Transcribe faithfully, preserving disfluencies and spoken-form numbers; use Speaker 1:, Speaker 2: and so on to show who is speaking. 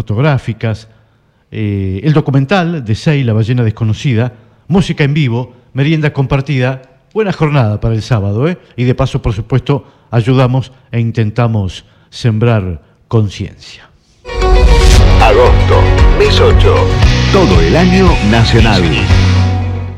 Speaker 1: fotográficas, eh, el documental de Sei, la ballena desconocida, música en vivo, merienda compartida. Buena jornada para el sábado, ¿eh? Y de paso, por supuesto, ayudamos e intentamos sembrar conciencia.
Speaker 2: Agosto, mes ocho. Todo el año nacional.